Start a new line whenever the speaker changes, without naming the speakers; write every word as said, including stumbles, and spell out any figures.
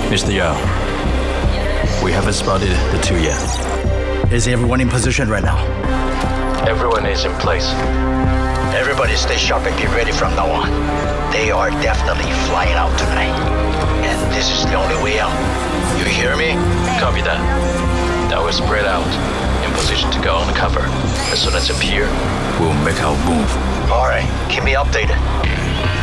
Mister Yao, we haven't spotted the two yet.
Is everyone in position right now?
Everyone is in place.
Everybody stay sharp and get ready from now on. They are definitely flying out tonight. And this is the only way out. You hear me?
Copy that. Now we're spread out, in position to go on cover. As soon as they appear, we'll make our move.
All right, keep me updated.